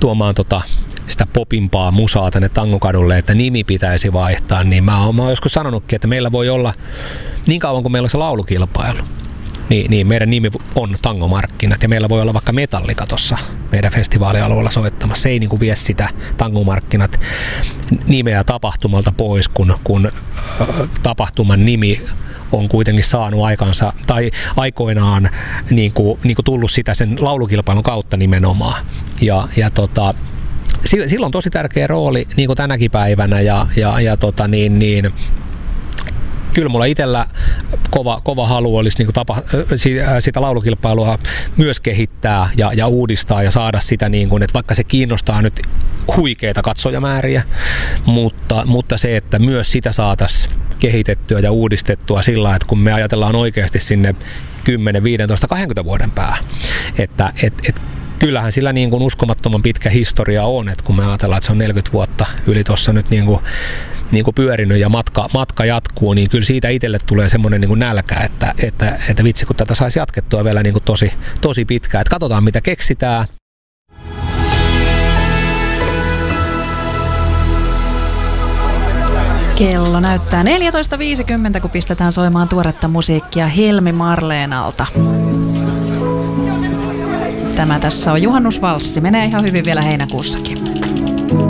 tuomaan sitä popimpaa musaa tänne Tangokadulle, että nimi pitäisi vaihtaa, niin mä oon joskus sanonutkin, että meillä voi olla, niin kauan kuin meillä on se laulukilpailu, niin meidän nimi on Tangomarkkinat ja meillä voi olla vaikka Metallika tuossa meidän festivaalialueella soittamassa. Se ei niin kuin vie sitä Tangomarkkinat nimeä tapahtumalta pois, kun tapahtuman nimi on kuitenkin saanut aikansa tai aikoinaan niin kuin tullut sitä sen laulukilpailun kautta nimenomaan. Sillä on tosi tärkeä rooli niin kuin tänäkin päivänä kyllä mulla itsellä kova halu olisi niin sitä laulukilpailua myös kehittää ja uudistaa ja saada sitä, niin kuin, että vaikka se kiinnostaa nyt huikeita katsojamääriä, mutta se, että myös sitä saataisiin kehitettyä ja uudistettua sillä, että kun me ajatellaan oikeasti sinne 10, 15, 20 vuoden päähän, että kyllähän sillä niin kuin uskomattoman pitkä historia on, että kun me ajatellaan, että se on 40 vuotta yli tuossa nyt niin kuin pyörinyt ja matka jatkuu, niin kyllä siitä itselle tulee semmoinen niin kuin nälkä, että vitsi, kun tätä saisi jatkettua vielä niin kuin tosi pitkään. Että katsotaan, mitä keksitään. Kello näyttää 14.50, kun pistetään soimaan tuoretta musiikkia Helmi Marleenalta. Tämä tässä on juhannusvalssi. Menee ihan hyvin vielä heinäkuussakin.